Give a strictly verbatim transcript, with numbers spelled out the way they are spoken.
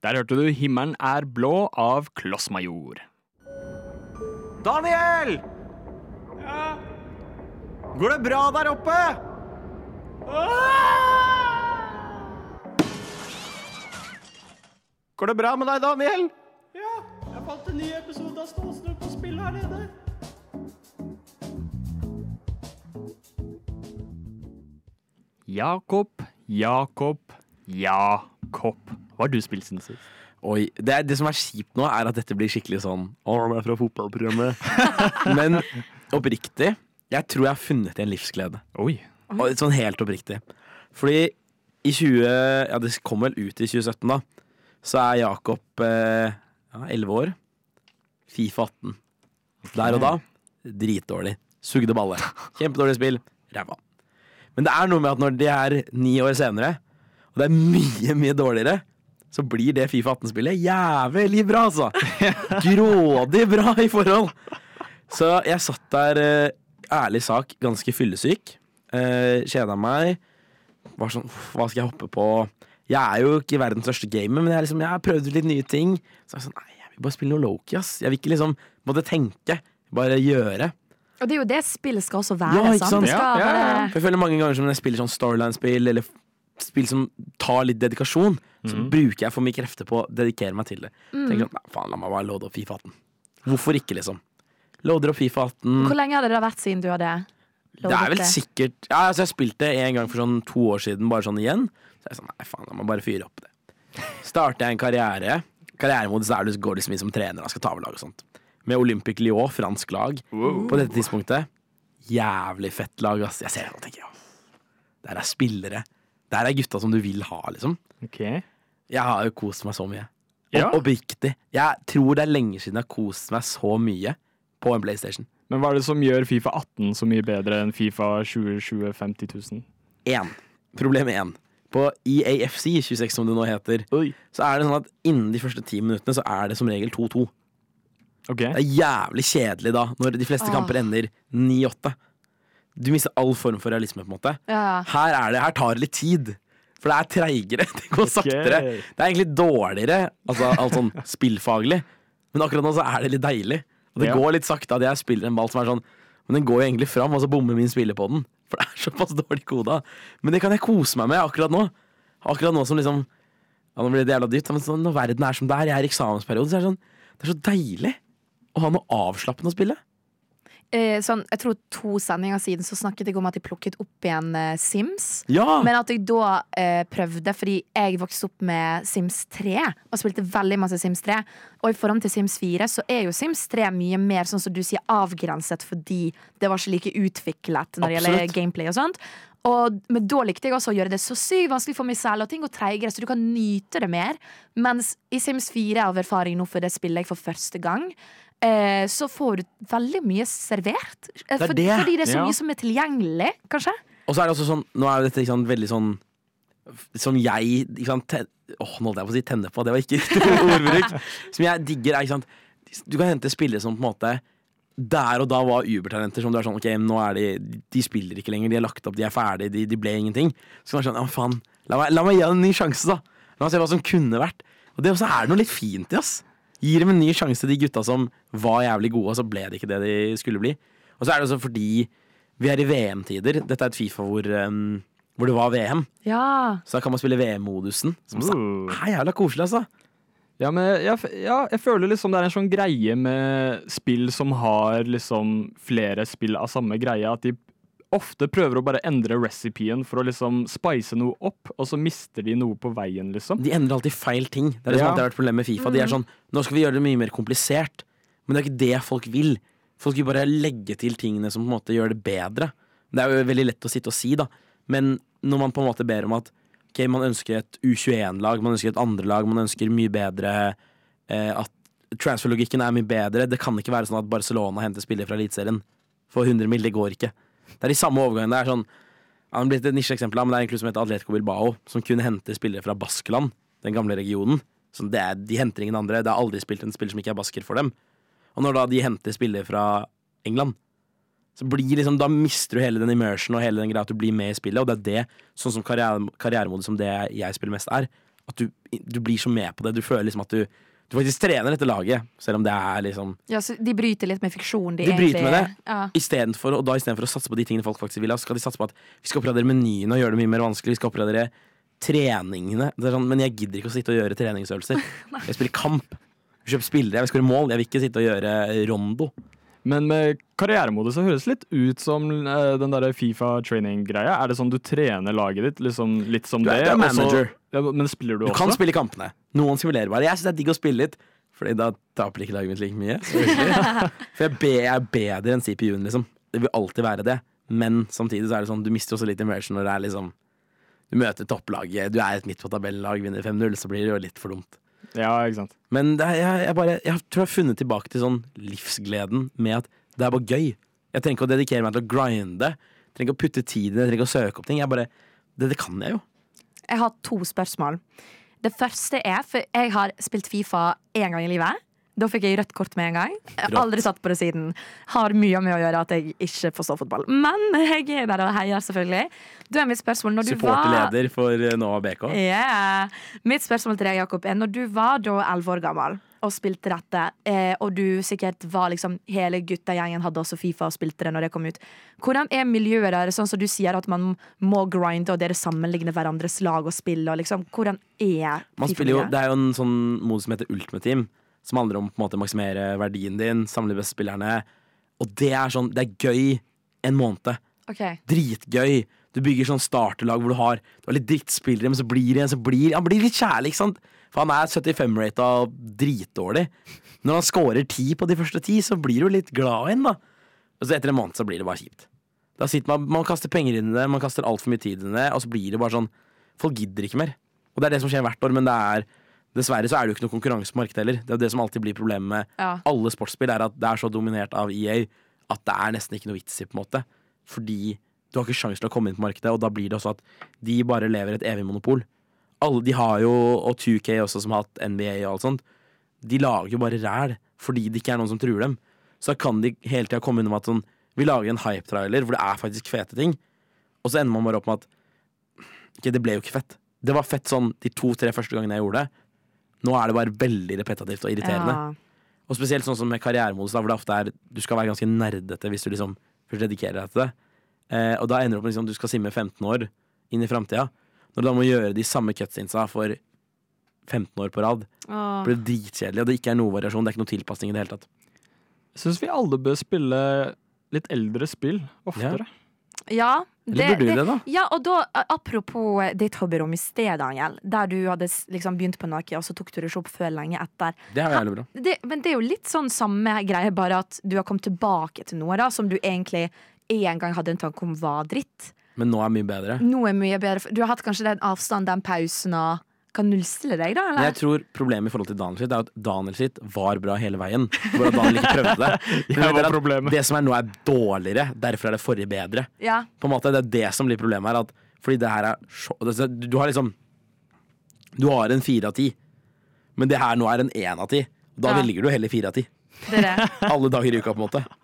Der hørte du Himmelen er blå av Klossmajor. Daniel! Ja. Går det bra der oppe? Går det bra med deg, Daniel? Ja, jeg fant en ny episode av Stålstrøm på spill her nede. Jakob, Jakob, Jakob. Hva har du spilt siden sist? Oi, det, er, det som er kjipt nå er at dette blir skikkelig sånn Åh, han er fra fotballprogrammet. Men oppriktig, jeg tror jeg har funnet en livsglede. Oi. Og sånn helt oppriktig. Fordi i tjue Ja, det kom vel ut i tjue sytten da. Så er Jakob eh, ja, elleve år. FIFA atten. Okay. Der og da, dritdårlig. Sugde balle. Kjempedårlig spill. Ræva. Men det er noe med at når det er ni år senere, og det er mye, mye dårligere, så blir det FIFA atten-spillet jævlig bra, altså. Grådig bra i forhold. Så jeg satt der, eh, ærlig sak, ganske fyllesyk. Eh, kjeda meg. Var sånn, hva skal jeg hoppe på? Jeg er jo ikke verdens største gamer, men jeg, liksom, jeg har prøvd litt nye ting. Så jeg var sånn, nei, jeg vil bare spille noe Loki, ass. Jeg vil ikke liksom, måtte tenke, bare gjøre. Og det er jo det spillet skal også være, ja, ikke sant? sant? Det skal Ja, ja, ja. være... For jeg føler mange ganger som når jeg spiller sånn Storyline-spill, eller spill som tar litt dedikasjon, så Mhm. bruker jeg for mye krefter på å dedikere meg til det. Mm. Tenker sånn, nei, faen, la meg bare loade opp FIFA atten. Hvorfor ikke, liksom? Loader opp FIFA atten. Hvor lenge hadde det da vært siden du hadde Det er vel sikkert Ja, altså jeg spilte det en gang for sånn to år siden, bare sånn igjen. Så jeg er sånn, nei faen, la meg bare fyre opp det. Starter jeg en karriere. Karrieremodus der du går liksom inn som trener, skal ta over lag og sånt. Med Olympic Lyon, fransk lag. Wow. På dette tidspunktet. Jævlig fett lag, ass. Jeg ser det og tenker, ja. Der er spillere. Der er gutta som du vil ha, liksom. Ok. Jeg har jo kost meg så mye. Ja. Og oppriktig. Jeg tror det er lenge siden jeg har kost meg så mye på en PlayStation. Men hva er det som gjør FIFA atten så mye bedre enn FIFA tjue tjue femti tusen? Én. Problem én. På E A F C tjueseks, som det nå heter, Oi. så er det sånn at innen de første ti minuttene så er det som regel to to. Ok. Det er jævlig kjedelig da, når de fleste Åh. kamper ender ni åtte. Du mister all form for realisme, på en måte. Ja. Her, er det, her tar det litt tid. For det er treigere, det går saktere. Det er egentlig dårligere, altså alt sånn spillfaglig. Men akkurat nå så er det litt deilig. Og det Ja. går litt sakte at jeg spiller en ball som er sånn, men den går jo egentlig fram, og så bommer min spiller på den. For det er såpass dårlig koda. Men det kan jeg kose meg med akkurat nå. Akkurat nå som liksom, ja, nå blir det jævla dyrt, men sånn, når verden er som det er, jeg er i eksamensperiode, så er det sånn, det er så deilig å ha noe avslappende å spille. Eh, sånn, jeg tror to sendinger siden så snakket jeg om at jeg plukket opp igjen eh, Sims. Ja! Men at jeg da eh, prøvde, fordi jeg vokste opp med Sims tre og spilte veldig masse Sims tre. Og i forhold til Sims fire så er jo Sims tre mye mer sånn som du sier avgrenset, fordi det var ikke like utviklet når det Absolutt. gjelder gameplay og sånt. Og, men da likte jeg også å gjøre det så sykt vanskelig for meg selv, og ting går treigere, så du kan nyte det mer. Mens i Sims fire, av erfaring nå, for det spiller jeg for første gang, eh, så får du veldig mye servert. Eh, Det er for, det. Fordi det er så Ja. mye som er tilgjengelig, kanskje. Og så er det også sånn, nå er dette ikke sant, veldig sånn som jeg ikke sant, ten, åh, nå holdt jeg på å si tenne på, det var ikke riktig ordbruk. Som jeg digger er, ikke sant, du kan hente spillere som på en måte der og da var ubertalenter, som du er sånn, ok, nå er de, de spiller ikke lenger, de er lagt opp, de er ferdige, de, de ble ingenting. Så kan man sånn, ja faen, la meg, la meg gi dem en ny sjanse da. La meg se hva som kunne vært. Og det også er noe litt fint i oss. Gir dem en ny sjanse, de gutta som var jævlig gode, og så ble det ikke det de skulle bli. Og så er det også fordi vi er i V M-tider. Dette er et FIFA hvor, um, hvor det var V M. Ja. Så da kan man spille V M-modusen. Som sa, Uh. er jævla koselig, altså. Ja, men jeg, ja, jeg føler liksom det er en sånn greie med spill som har liksom flere spill av samme greie, at de ofte prøver å bare endre recipien for å liksom spice noe opp, og så mister de noe på veien, liksom. De endrer alltid feil ting. Det er det som Ja. alltid har vært problemet med FIFA. De er sånn, nå skal vi gjøre det mye mer komplisert. Men det er ikke det folk vil. Folk vil bare legge til tingene som på en måte gjør det bedre. Det er jo veldig lett å sitte og si, da. Men når man på en måte ber om at ok, man ønsker et U tjueen-lag, man ønsker et andre lag, man ønsker mye bedre eh, at transferlogikken er mye bedre. Det kan ikke være sånn at Barcelona henter spillere fra Eliteserien for hundre mil. Det går ikke. Det er de samme overgangene. Det er sånn, ja, det blir et nisjeeksempel, men det er en klubb som heter Atletico Bilbao, som kun henter spillere fra Baskeland, den gamle regionen. Så det er, de henter ingen andre. Det har aldri spilt en spiller som ikke er basker for dem. Og når da de henter spillere fra England, så blir liksom, da mister du hele den immersion og hele den greia at du blir med i spillet, og det er det, sånn som karriere, karrieremodus som det jeg spiller mest er, At du, du blir så med på det. Du føler liksom at du, du faktisk trener dette laget, selv om det er liksom Ja, så de bryter litt med fiksjon. De, De bryter egentlig, med det. Ja. Istedenfor, og da istedenfor å satse på de tingene folk faktisk vil ha, så skal de satse på at vi skal oppgradere menyene og gjøre det mye mer vanskelig. Vi skal oppgradere treningene. Det er sånn, men jeg gidder ikke å sitte og gjøre treningsøvelser. Jeg spiller kamp. Jeg kjøper spillere, jeg vil skåre mål. Jeg vil ikke sitte og gjøre rondo. Men med karrieremode så høres det litt ut som eh, den der FIFA training-greia. Er det sånn du trener laget ditt liksom, litt som Du er- det? du er og så- manager. ja, men spiller du, Du også? kan spille kampene. Noen simulerer bare. Jeg synes det er digg å spille litt, Fordi da taper ikke laget mitt like mye. selvfølgelig. For jeg, be, jeg er bedre enn C P U-en, liksom. Det vil alltid være det. Men samtidig så er det sånn, du mister også litt immersion når det er liksom du møter topplaget, du er et midt på tabellag, vinner fem null, så blir det jo litt for dumt. Ja, ikke sant. Men det er, jeg, jeg, bare, jeg tror jeg har funnet tilbake til sånn livsgleden med at det er bare gøy. Jeg trenger ikke å dedikere meg til å grinde. Jeg trenger ikke å putte tid i det, jeg trenger ikke å søke opp ting. Jeg bare, det, det kan jeg jo. Jeg har to spørsmål. Det første er, for jeg har spilt FIFA én gang i livet. Da fikk jeg rødt kort med en gang. Jeg har aldri satt på det siden. Har mye med å gjøre at jeg ikke forstår fotball. Men jeg er der og heier, selvfølgelig. Da er mitt spørsmål når du var Supporterleder for Nova B K. Yeah. Mitt spørsmål til deg, Jakob, er når du var da elleve år gammel og spilte dette, eh, og du sikkert var liksom hele guttegjengen hadde også FIFA og spilte det når det kom ut. Hvordan er miljøet der? Sånn som du sier at man må grinde, og dere sammenligner hverandres lag og spill, og liksom, hvordan er Man spiller jo, FIFA-miljøet? det er jo en sånn modus som heter Ultimate Team, som handler om på en måte å maksimere verdien din, samle de beste spillerne. Og det er sånn, det er gøy en måned. Ok. Dritgøy. Du bygger sånn starterlag hvor du har, du har litt drittspillere, men så blir det en som blir, han blir litt kjærlig, ikke sant? For han er syttifem-rata og dritdårlig. Når han scorer ti på de første ti, så blir du litt glad igjen, da. Og så etter en måned så blir det bare kjipt. Da sitter man, man kaster penger inn i det, man kaster alt for mye tid inn i det, og så blir det bare sånn, folk gidder ikke mer. Og det er det som skjer hvert år, men det er, dessverre så er det jo ikke noe konkurranse på markedet heller. Det er jo det som alltid blir problemet med Ja. alle sportsspill, er at det er så dominert av E A at det er nesten ikke noe vits i, på en måte. Fordi du har ikke sjanse til å komme inn på markedet, og da blir det også at de bare lever et evig monopol. Alle de har jo, og to K også som har hatt N B A og alt sånt, de lager jo bare ræl fordi det ikke er noen som truer dem. Så da kan de hele tida komme unna med at sånn, vi lager en hype-trailer hvor det er faktisk fete ting, og så ender man bare opp med at ok, det ble jo ikke fett. Det var fett sånn de to-tre første gangene jeg gjorde det. Nå er det bare veldig repetitivt og irriterende. Ja. Og spesielt sånn som med karrieremodus, da, hvor det ofte er du skal være ganske nerdete hvis du liksom først dedikerer deg til det. Eh, og da ender det opp med liksom, du skal simme femten år inn i framtida. Når du da må gjøre de samme cutsinsa for femten år på rad, Åh. blir det dritkjedelig, og det ikke er noe variasjon. Det er ikke noe tilpasning i det hele tatt. Jeg syns vi alle bør spille litt eldre spill oftere. Ja, Eller burde vi det, da? Ja, og da, a- apropos ditt hobbyrom i sted, Daniel, der du hadde s- liksom begynt på noe, og så tok du det ikke opp før lenge etter. Det er jo jævlig bra. Det, men det er jo litt sånn samme greie, bare at du har kommet tilbake til noe da, som du egentlig en gang hadde en tanke om var dritt. Men nå er det mye bedre. Nå er mye bedre. Du har hatt kanskje den avstanden, den pausen, og kan nullstille deg, da? Men Eller? jeg tror problemet i forhold til Daniel sitt er at Daniel sitt var bra hele veien. Bare at Daniel ikke prøvde det. Det Men var det er at problemet. Det som er nå er dårligere, derfor er det forrige bedre. Ja. På en måte, det er det som blir problemet her. At, fordi det her er så, det, Du har liksom Du har en fire av ti, men det her nå er en én av ti. Da Ja. velger du heller fire av ti. Det er det. Alle dager i uka, på en måte.